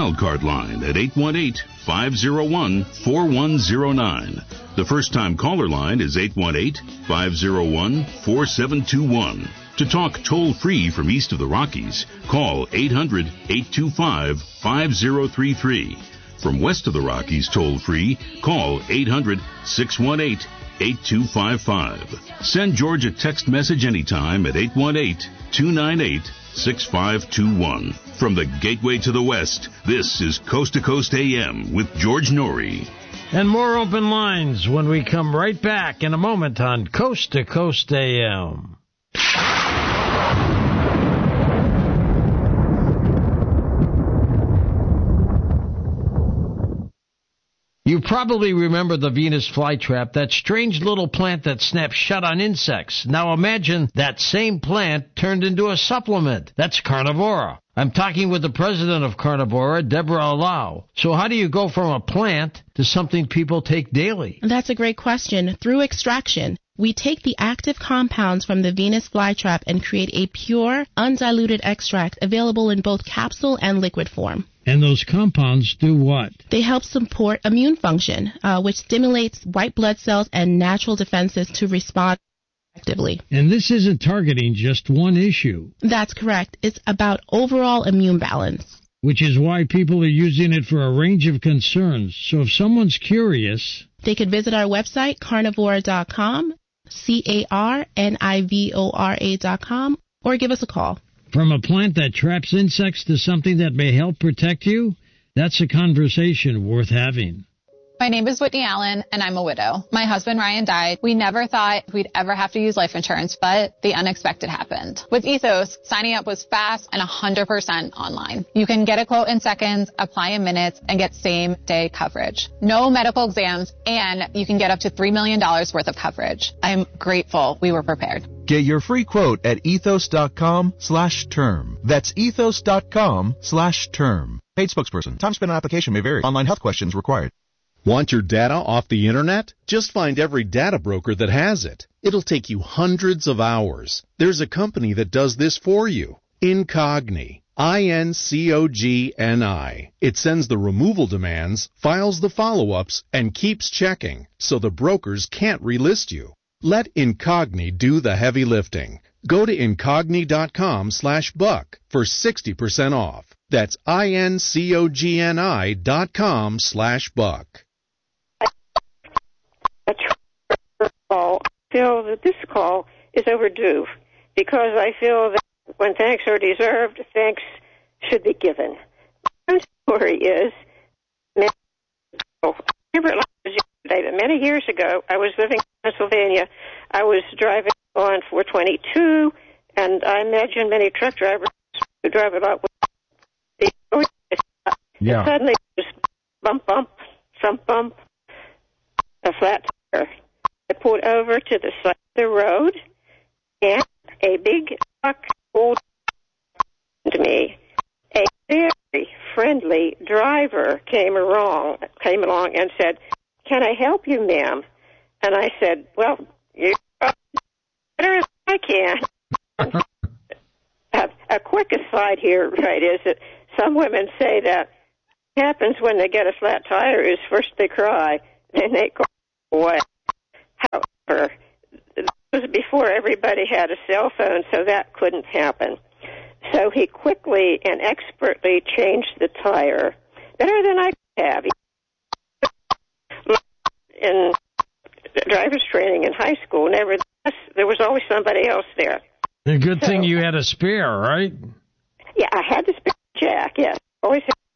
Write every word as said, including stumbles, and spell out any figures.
wildcard line at eight one eight, five oh one, four one oh nine. The first-time caller line is eight one eight, five oh one, four seven two one. To talk toll-free from east of the Rockies, call eight hundred, eight two five, five oh three three. From west of the Rockies toll-free, call eight hundred, six one eight, eight two five five. Send George a text message anytime at eight one eight, two nine eight, six five two one. From the gateway to the west, this is Coast to Coast A M with George Norrie. And more open lines when we come right back in a moment on Coast to Coast A M. You probably remember the Venus flytrap, that strange little plant that snaps shut on insects. Now imagine that same plant turned into a supplement. That's Carnivora. I'm talking with the president of Carnivora, Deborah Allow. So how do you go from a plant to something people take daily? That's a great question. Through extraction, we take the active compounds from the Venus flytrap and create a pure, undiluted extract available in both capsule and liquid form. And those compounds do what? They help support immune function, uh, which stimulates white blood cells and natural defenses to respond effectively. And this isn't targeting just one issue. That's correct. It's about overall immune balance. Which is why people are using it for a range of concerns. So if someone's curious, they could visit our website, carnivora dot com, C A R N I V O R A dot com, or give us a call. From a plant that traps insects to something that may help protect you, that's a conversation worth having. My name is Whitney Allen, and I'm a widow. My husband, Ryan, died. We never thought we'd ever have to use life insurance, but the unexpected happened. With Ethos, signing up was fast and one hundred percent online. You can get a quote in seconds, apply in minutes, and get same-day coverage. No medical exams, and you can get up to three million dollars worth of coverage. I'm grateful we were prepared. Get your free quote at ethos.com slash term. That's ethos.com slash term. Paid spokesperson. Time spent on application may vary. Online health questions required. Want your data off the internet? Just find every data broker that has it. It'll take you hundreds of hours. There's a company that does this for you. Incogni. I N C O G N I. It sends the removal demands, files the follow-ups, and keeps checking, so the brokers can't relist you. Let Incogni do the heavy lifting. Go to incogni.com slash buck for sixty percent off. That's I-N-C-O-G-N-I dot com slash buck. I feel that this call is overdue because I feel that when thanks are deserved, thanks should be given. My story is, I remember it like it was yesterday, but many years ago, I was living in Pennsylvania. I was driving on four twenty-two, and I imagine many truck drivers who drive about with the yeah. And suddenly just bump, bump, thump, bump, a flat tire. I pulled over to the side of the road, and a big truck pulled into me. A very friendly driver came along, came along and said, "Can I help you, ma'am?" And I said, "Well, you're better as I can." a, a quick aside here, right, is that some women say that what happens when they get a flat tire is first they cry, then they go away. However, this was before everybody had a cell phone, so that couldn't happen. So he quickly and expertly changed the tire, better than I could have. In driver's training in high school, nevertheless, there was always somebody else there. A good so, thing you had a spare, right? Yeah, I had the spare jack, yes. Always had